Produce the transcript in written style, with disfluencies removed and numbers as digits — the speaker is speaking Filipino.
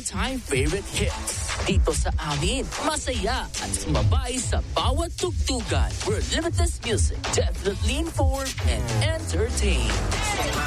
all-time favorite hits. Dito sa amin, masaya at sumabay sa bawat tugtugan. We're Limitless Music, definitely inform and entertain.